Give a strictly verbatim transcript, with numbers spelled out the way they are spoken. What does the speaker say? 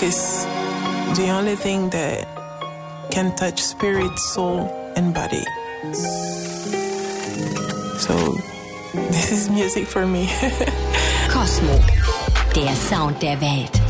is the only thing that can touch spirit, soul and body. So this is music for me. Cosmo, der Sound der Welt.